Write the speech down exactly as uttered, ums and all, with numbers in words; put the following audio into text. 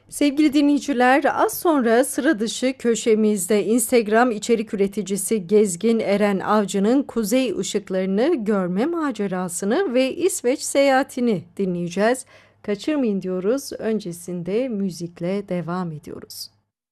Sevgili dinleyiciler, az sonra sıra dışı köşemizde Instagram içerik üreticisi Gezgin Eren Avcı'nın kuzey ışıklarını görme macerasını ve İsveç seyahatini dinleyeceğiz. Kaçırmayın diyoruz. Öncesinde müzikle devam ediyoruz.